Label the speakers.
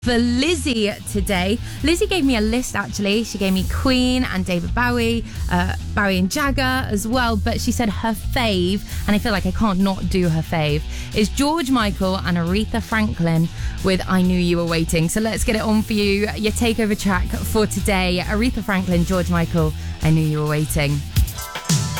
Speaker 1: For Lizzie today. Lizzie gave me a list, actually. She gave me Queen and David Bowie, Bowie and Jagger as well, but she said her fave, and I feel like I can't not do her fave, is George Michael and Aretha Franklin with I Knew You Were Waiting. So let's get it on for you. Your takeover track for today, Aretha Franklin, George Michael, I Knew You Were Waiting.